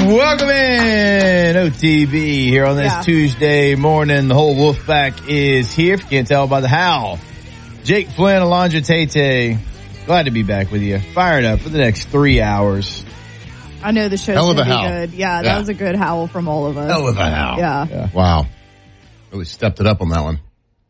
Welcome in, OTB, here on this Tuesday morning. The whole Wolfpack is here. If you can't tell by the howl. Jake Flynn, Alondra Tate. Glad to be back with you. Fired up for the next 3 hours. I know the show's going to be good. Yeah, that was a good howl from all of us. Hell of a howl. Yeah. Wow. Really stepped it up on that one.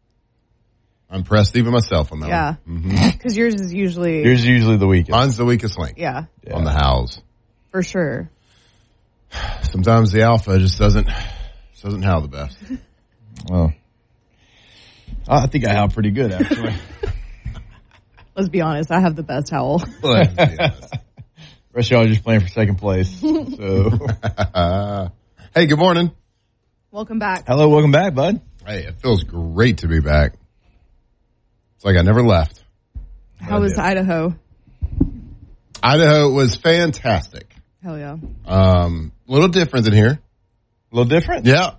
I'm impressed even myself on that one. Yeah. Because yours is usually... Yours is usually the weakest. Mine's the weakest link. Yeah. On the howls. For sure. Sometimes the alpha just doesn't howl the best. Well, I think I howl pretty good, actually. Let's be honest. I have the best howl. Let's be honest. Rest of y'all are just playing for second place. So, hey, good morning. Welcome back. Hello, welcome back, bud. Hey, it feels great to be back. It's like I never left. How was Idaho? Idaho was fantastic. Hell yeah. A little different than here. A little different? Yeah.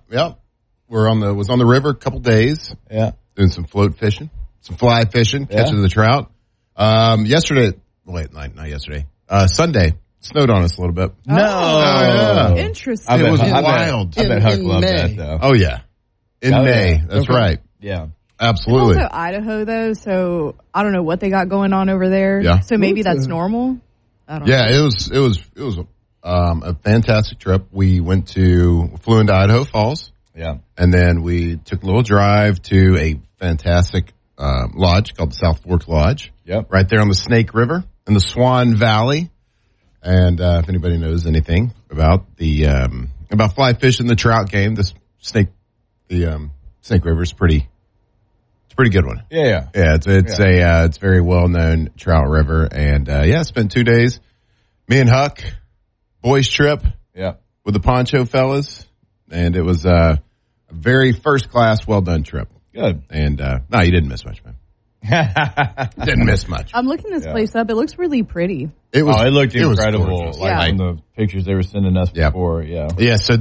Was on the river a couple days. Yeah. Doing some float fishing, some fly fishing, catching the trout. Not yesterday. Sunday snowed on us a little bit. No. Yeah. Interesting. It was wild. I bet Huck loved that, though. Oh, yeah. In May. Yeah. That's right. Yeah. Absolutely. Also Idaho, though, so I don't know what they got going on over there. Yeah. So maybe that's normal. I don't know. Yeah, it was a fantastic trip. We flew into Idaho Falls. Yeah. And then we took a little drive to a fantastic lodge called the South Fork Lodge. Yep. Right there on the Snake River in the Swan Valley. And if anybody knows anything about about fly fishing, the trout game, the Snake River is pretty good one. Yeah. Yeah, it's a very well known trout river, and spent 2 days. Me and Huck, boys trip. Yeah. With the Poncho fellas, and it was a very first class, well done trip. Good. And no, you didn't miss much, man. Didn't miss much. I'm looking this place up. It looks really pretty. It looked incredible. Like on the pictures they were sending us before. Yeah. Yeah. So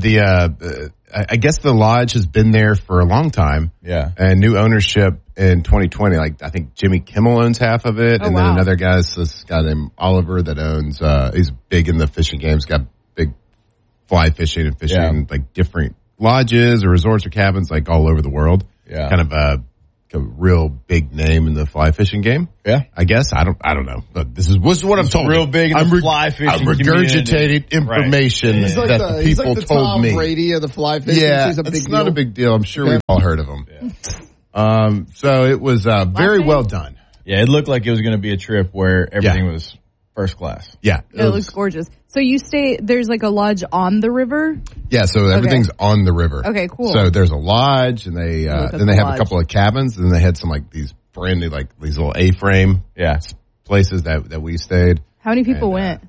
I guess the lodge has been there for a long time. Yeah. And new ownership in 2020. Like I think Jimmy Kimmel owns half of it, and then another guy's this guy named Oliver that owns. He's big in the fishing game. He's got big fly fishing and fishing like different lodges or resorts or cabins like all over the world. Yeah. Kind of a real big name in the fly fishing game. Yeah. I guess. I don't know. But this is what I'm told. Real big in the fly fishing I'm regurgitating information that the people told Tom me. Brady of the fly fishing. Yeah, it's it's not a big deal. I'm sure we've all heard of him. Yeah. So it was very well done. Yeah, it looked like it was going to be a trip where everything was first class. Yeah. It looks gorgeous. So you there's like a lodge on the river? Yeah, so everything's on the river. Okay, cool. So there's a lodge, and they have a couple of cabins, and they had some like these brand new like these little A-frame places that we stayed. How many people went?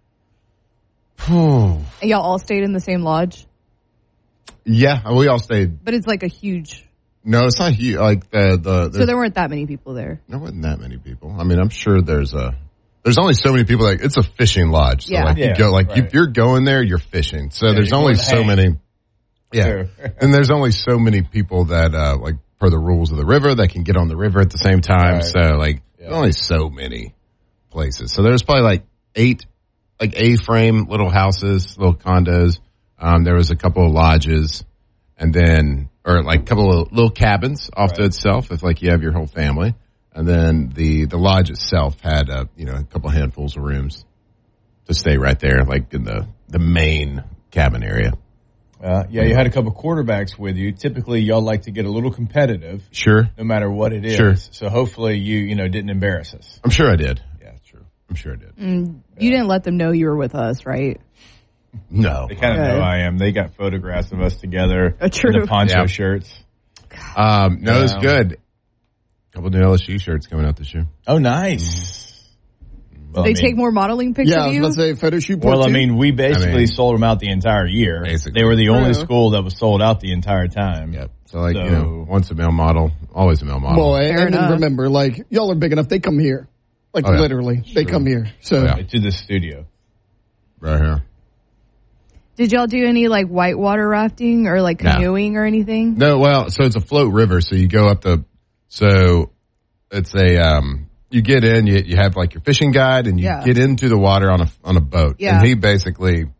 And y'all all stayed in the same lodge? Yeah, we all stayed. But it's like a huge... No, it's not huge. Like So there weren't that many people there? There wasn't that many people. I mean, I'm sure there's only so many people. Like it's a fishing lodge, so you go if you're going there, you're fishing. So there's only so many. Yeah, Sure. And there's only so many people that like per the rules of the river that can get on the river at the same time. Right. So there's only so many places. So there's probably like 8 like A-frame little houses, little condos. There was a couple of lodges, and then like a couple of little cabins off to itself if like you have your whole family. And then the lodge itself had a couple handfuls of rooms to stay right there, like in the main cabin area. You had a couple quarterbacks with you. Typically, y'all like to get a little competitive. Sure. No matter what it is. Sure. So hopefully you didn't embarrass us. I'm sure I did. Yeah, true. I'm sure I did. You didn't let them know you were with us, right? No. They kind of know I am. They got photographs of us together in the poncho shirts. No, it's good. Couple new LSU shirts coming out this year. Oh, nice. Well, they take more modeling pictures of you? Yeah, I was about to say photo shoot. Well, we basically sold them out the entire year. Basically. They were the only school that was sold out the entire time. Yep. So, once a male model, always a male model. Well, and then remember, y'all are big enough, they come here. Literally, they come here. So to the studio. Right here. Did y'all do any whitewater rafting or canoeing or anything? No, well, so it's a float river, so you go up so it's you get in, you have your fishing guide, and you get into the water on a boat. Yeah. And he basically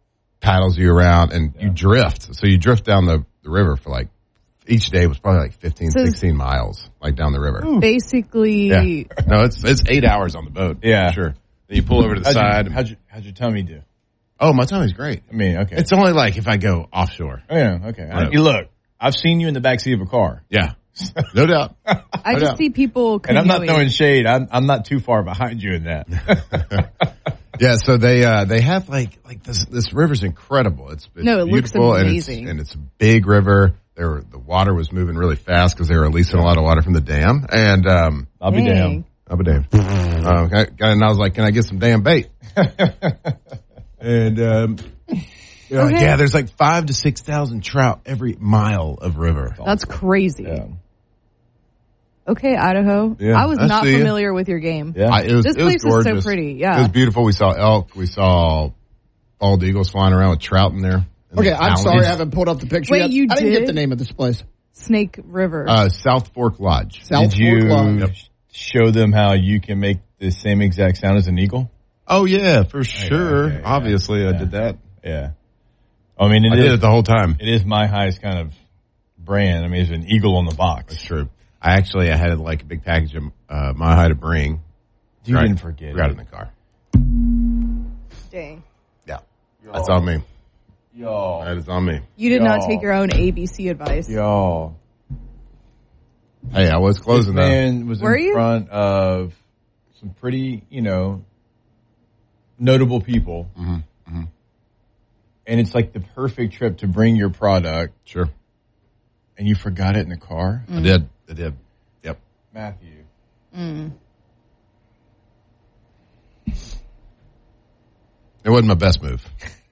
paddles you around, and you drift. So you drift down the river for like, each day was probably like 15, 16 miles, like down the river. Basically. Yeah. No, it's 8 hours on the boat. Yeah. Sure. Then you pull over to the side. How'd your tummy do? Oh, my tummy's great. I mean, okay. It's only like if I go offshore. Oh, yeah, okay. Look, I've seen you in the backseat of a car. Yeah. No doubt. I just see people canoeing. And I'm not throwing shade. I'm not too far behind you in that. Yeah, so they have like this river's incredible. It's it looks amazing. And it's a big river. The water was moving really fast because they were releasing a lot of water from the dam. And I'll be damned. And I was like, can I get some damn bait? And like, yeah, there's like 5,000 to 6,000 trout every mile of river. That's crazy. Yeah. Okay, Idaho. Yeah, I was not familiar with your game. Yeah. This place is so pretty. Yeah. It was beautiful. We saw elk. We saw bald eagles flying around with trout in there. Okay, I'm sorry I haven't pulled up the picture yet. You I didn't get the name of this place. Snake River. South Fork Lodge. South Fork Lodge. Show them how you can make the same exact sound as an eagle? Oh, yeah, for sure. Okay, Obviously, I did that. Yeah. I mean, I did it the whole time. It is my highest kind of brand. I mean, it's an eagle on the box. That's true. I had like a big package of my high to bring. You didn't forget it. Got it in the car. Dang. Yeah. That's on me. Y'all. That is on me. You did not take your own ABC advice. Y'all. Hey, I was closing this man was Were in you? front of some pretty, notable people. Mm-hmm. Mm-hmm. And it's like the perfect trip to bring your product. Sure. And you forgot it in the car? I did. Yep. Matthew. It wasn't my best move.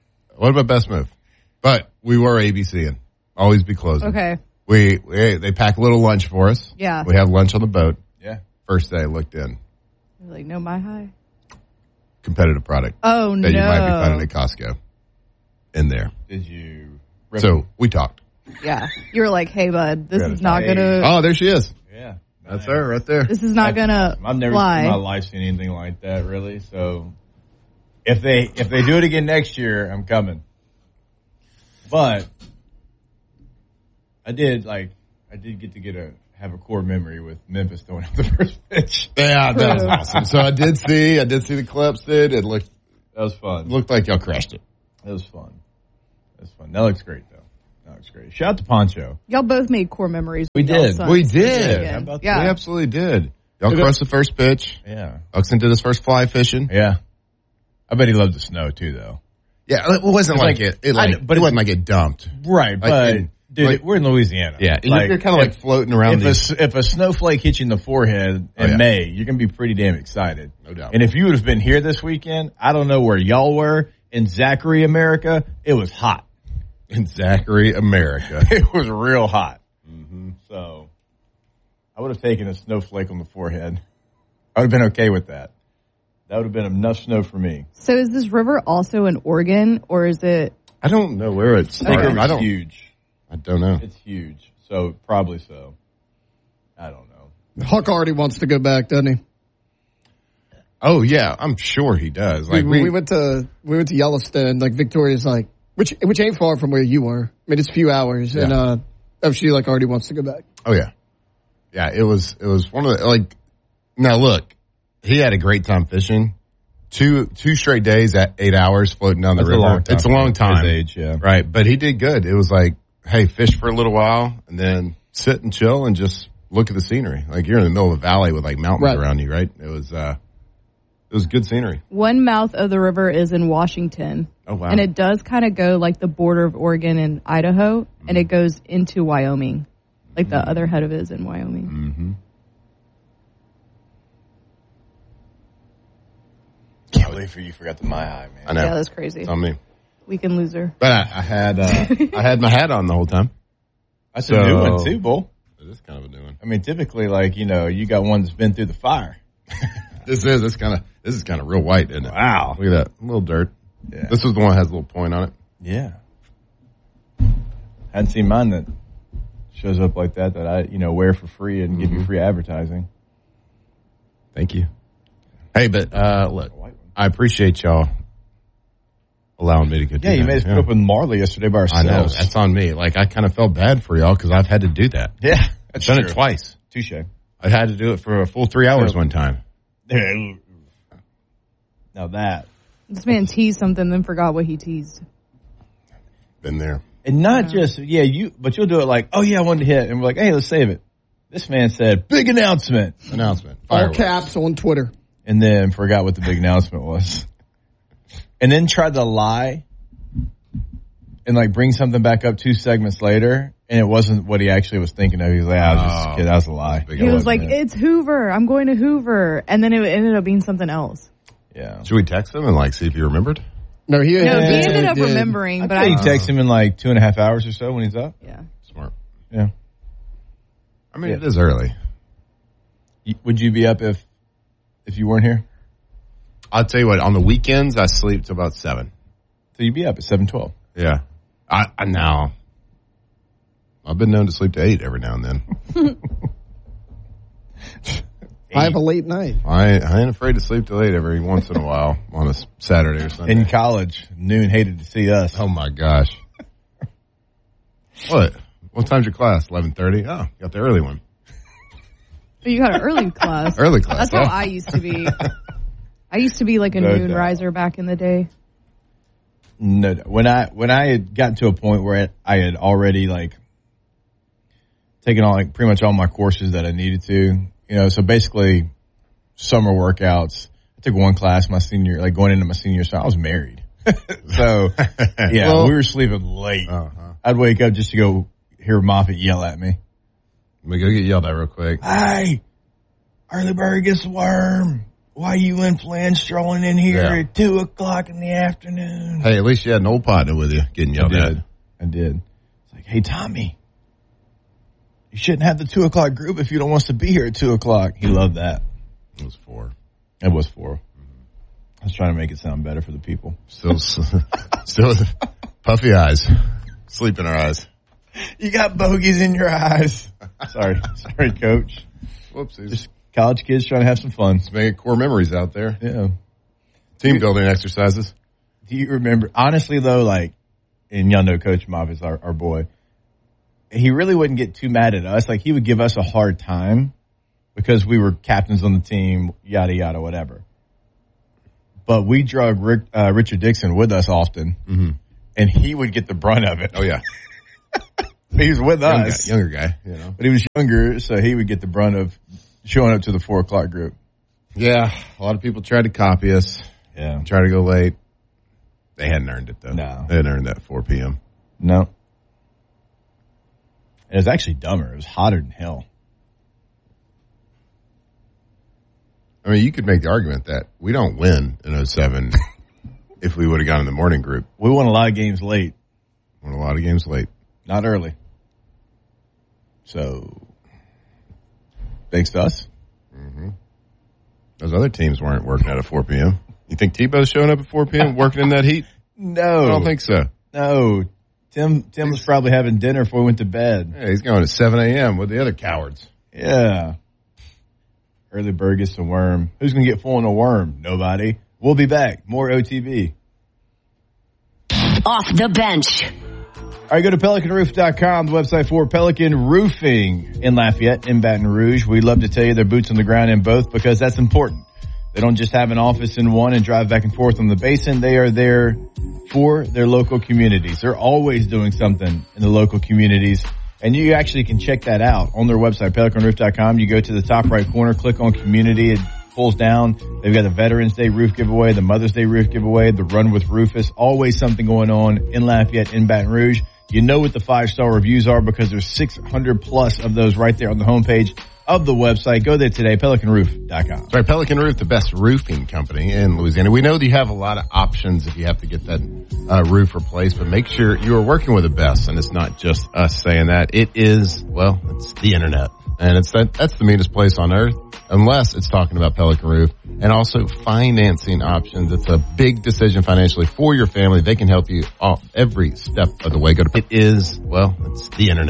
But we were ABCing. Always be closing. Okay. They pack a little lunch for us. Yeah. We have lunch on the boat. Yeah. First day, I looked in. You're like, no, my high. Competitive product. Oh, that you might be finding at Costco. In there. Did you? So we talked. Yeah. You were like, hey, bud, this is not going to. Oh, there she is. Yeah. That's her right there. This is not going to I've never fly. in my life seen anything like that, really. So if they do it again next year, I'm coming. But I did get to have a core memory with Memphis throwing out the first pitch. Yeah, that was awesome. So I did see the clips, dude. That was fun. Looked like y'all crushed it. That was fun. That looks great, though. That looks great. Shout out to Poncho. Y'all both made core memories. We did. We did. How about yeah. We absolutely did. Y'all crushed the first pitch. Yeah. Uxon did his first fly fishing. Yeah. I bet he loved the snow, too, though. Yeah, it wasn't like it wasn't like it dumped. Right, but dude, we're in Louisiana. Yeah, you're kind of like floating around. If a snowflake hits you in the forehead in May, you're going to be pretty damn excited. No doubt. And if you would have been here this weekend, I don't know where y'all were. In Zachary, America, it was hot. In Zachary, America. It was real hot. Mm-hmm. So I would have taken a snowflake on the forehead. I would have been okay with that. That would have been enough snow for me. So is this river also in Oregon, or is it? I don't know where it's started. It's huge. I don't know. It's huge. So probably so. I don't know. Huck already wants to go back, doesn't he? Oh yeah, I'm sure he does. Like we went to Yellowstone. Like Victoria's like, which ain't far from where you were. I mean, it's a few hours, and she like already wants to go back. Oh yeah, yeah. It was one of the like. Now look. He had a great time fishing. Two straight days at 8 hours floating down the river. It's a long time. His age, yeah. Right. But he did good. It was like, hey, fish for a little while and then sit and chill and just look at the scenery. Like you're in the middle of a valley with like mountains around you, right? It was good scenery. One mouth of the river is in Washington. Oh wow. And it does kind of go like the border of Oregon and Idaho, and it goes into Wyoming. Like the other head of it is in Wyoming. Mm-hmm. Can't believe you forgot the My High, man. I know. Yeah, that's crazy. It's on me. Weekend loser. But I had my hat on the whole time. That's a new one too, Bull. It is kind of a new one. I mean, typically, like you got one that's been through the fire. This is kind of real white, isn't it? Wow. Look at that, a little dirt. Yeah. This was the one that has a little point on it. Yeah. Hadn't seen mine that shows up like that I wear for free and give you free advertising. Thank you. Hey, but look, I appreciate y'all allowing me to go do Yeah, you that. made us put up with Marley yesterday by ourselves. I know. That's on me. Like, I kind of felt bad for y'all because I've had to do that. Yeah. I've done it twice. Touche. I had to do it for a full 3 hours one time. Now that. This man teased something, then forgot what he teased. Been there. And not just, but you'll do it like, oh yeah, I wanted to hit. And we're like, hey, let's save it. This man said, big announcement. All caps on Twitter. And then forgot what the big announcement was. And then tried to lie and like bring something back up 2 segments later. And it wasn't what he actually was thinking of. He was like, I was just kidding. That was a lie. He was like, it's Hoover. I'm going to Hoover. And then it ended up being something else. Yeah. Should we text him and like see if he remembered? No, he ended up remembering. But I text him in like 2.5 hours or so when he's up. Yeah. Smart. Yeah. I mean, it is early. Would you be up if you weren't here? I'll tell you what, on the weekends, I sleep till about 7. So you'd be up at 7:12. Yeah. I now, I've been known to sleep to 8 every now and then. I have a late night. I ain't afraid to sleep till 8 every once in a while on a Saturday or Sunday. In college, noon hated to see us. Oh my gosh. What time's your class? 11:30? Oh, got the early one. But you got an early class. Early class. That's how I used to be. I used to be like a noon riser back in the day. No, when I had gotten to a point where I had already like taken on like pretty much all my courses that I needed to, so basically summer workouts. I took one class my senior, like going into my senior year, so I was married. So we were sleeping late. I'd wake up just to go hear Moffitt yell at me. Let me go get yelled at real quick. Hey, early bird gets the worm. Why you and Flynn strolling in here at 2:00 in the afternoon? Hey, at least you had an old partner with you getting yelled at. I did. It's like, hey, Tommy, you shouldn't have the 2:00 group if you don't want us to be here at 2:00. He loved that. It was 4. It was 4. I was trying to make it sound better for the people. Still puffy eyes. Sleep in our eyes. You got bogeys in your eyes. Sorry, coach. Whoopsies. Just college kids trying to have some fun. Just making core memories out there. Yeah. Team building exercises. Do you remember, honestly though, like, and y'all know Coach Moffitt's our boy, he really wouldn't get too mad at us. Like, he would give us a hard time because we were captains on the team, yada, yada, whatever. But we drug Richard Dixon with us often, and he would get the brunt of it. Oh, yeah. He was with us. Younger guy, But he was younger, so he would get the brunt of showing up to the 4:00 group. Yeah, a lot of people tried to copy us. Yeah. Tried to go late. They hadn't earned it, though. No. They hadn't earned that 4 p.m. No. It was actually dumber. It was hotter than hell. I mean, you could make the argument that we don't win in 07 if we would have gone in the morning group. We won a lot of games late. Won a lot of games late. Not early. So, thanks to us. Those other teams weren't working out at 4 p.m. You think Tebow's showing up at 4 p.m. working in that heat? No. I don't think so. No. Tim was probably having dinner before we went to bed. Yeah, he's going at 7 a.m. with the other cowards. Yeah. Early bird gets the worm. Who's going to get full in a worm? Nobody. We'll be back. More OTB. Off the bench. All right, go to PelicanRoof.com, the website for Pelican Roofing in Lafayette, in Baton Rouge. We'd love to tell you they're boots on the ground in both because that's important. They don't just have an office in one and drive back and forth on the basin. They are there for their local communities. They're always doing something in the local communities. And you actually can check that out on their website, PelicanRoof.com. You go to the top right corner, click on community. It pulls down. They've got the Veterans Day roof giveaway, the Mother's Day roof giveaway, the Run with Rufus. Always something going on in Lafayette, in Baton Rouge. You know what the 5-star reviews are because there's 600 plus of those right there on the homepage of the website. Go there today, PelicanRoof.com. That's right, Pelican Roof, the best roofing company in Louisiana. We know that you have a lot of options if you have to get that roof replaced, but make sure you are working with the best, and it's not just us saying that. It is, well, it's the internet, and that's the meanest place on earth, unless it's talking about Pelican Roof, and also financing options. It's a big decision financially for your family. They can help you off every step of the way. It is, well, it's the internet.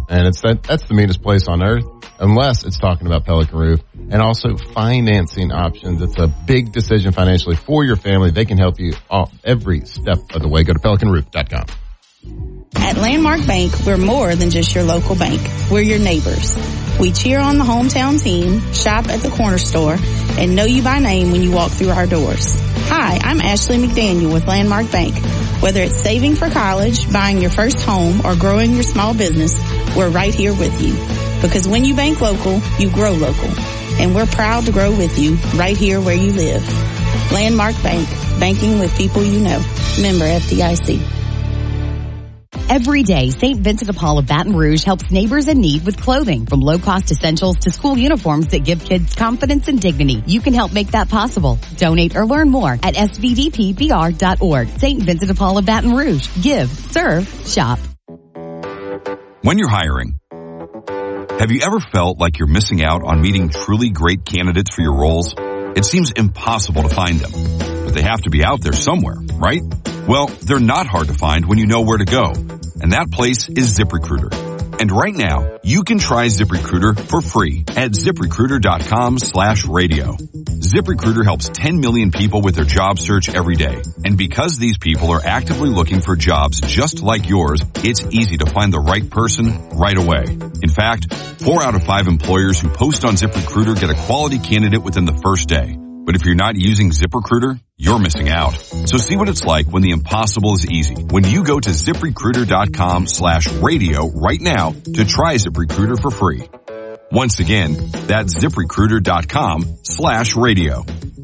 And that's the meanest place on earth, unless it's talking about Pelican Roof. And also financing options. It's a big decision financially for your family. They can help you off every step of the way. Go to pelicanroof.com. At Landmark Bank, we're more than just your local bank. We're your neighbors. We cheer on the hometown team, shop at the corner store, and know you by name when you walk through our doors. Hi, I'm Ashley McDaniel with Landmark Bank. Whether it's saving for college, buying your first home, or growing your small business, we're right here with you. Because when you bank local, you grow local. And we're proud to grow with you right here where you live. Landmark Bank, banking with people you know. Member FDIC. Every day, St. Vincent de Paul of Baton Rouge helps neighbors in need with clothing, from low-cost essentials to school uniforms that give kids confidence and dignity. You can help make that possible. Donate or learn more at svdpbr.org. St. Vincent de Paul of Baton Rouge. Give, serve, shop. When you're hiring, have you ever felt like you're missing out on meeting truly great candidates for your roles? It seems impossible to find them, but they have to be out there somewhere, right? Well, they're not hard to find when you know where to go, and that place is ZipRecruiter. And right now, you can try ZipRecruiter for free at ZipRecruiter.com/radio. ZipRecruiter helps 10 million people with their job search every day. And because these people are actively looking for jobs just like yours, it's easy to find the right person right away. In fact, 4 out of 5 employers who post on ZipRecruiter get a quality candidate within the first day. But if you're not using ZipRecruiter, you're missing out. So see what it's like when the impossible is easy. When you go to ZipRecruiter.com/radio right now to try ZipRecruiter for free. Once again, that's ZipRecruiter.com/radio.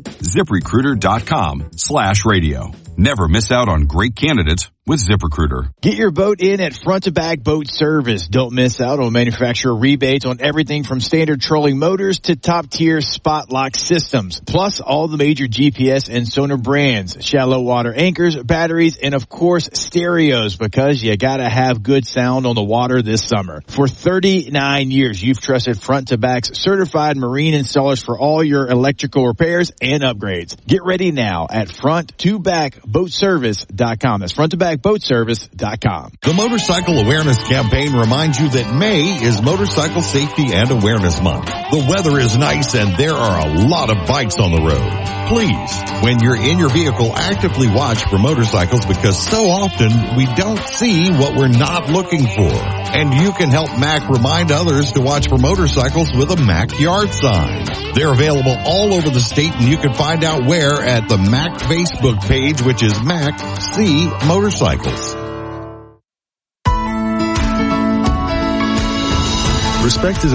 ZipRecruiter.com/radio. Never miss out on great candidates with ZipRecruiter. Get your boat in at Front to Back Boat Service. Don't miss out on manufacturer rebates on everything from standard trolling motors to top-tier spot lock systems. Plus all the major GPS and sonar brands, shallow water anchors, batteries, and of course stereos, because you gotta have good sound on the water this summer. For 39 years, you've trusted Front to Back's certified marine installers for all your electrical repairs and upgrades. Get ready now at FrontToBackBoatService.com. That's FrontToBackBoatService.com. The Motorcycle Awareness Campaign reminds you that May is Motorcycle Safety and Awareness Month. The weather is nice and there are a lot of bikes on the road. Please, when you're in your vehicle, actively watch for motorcycles, because so often we don't see what we're not looking for. And you can help MAC remind others to watch for motorcycles with a MAC yard sign. They're available all over the state, and you can find out where at the MAC Facebook page, which is MAC C Motorcycles. Respect is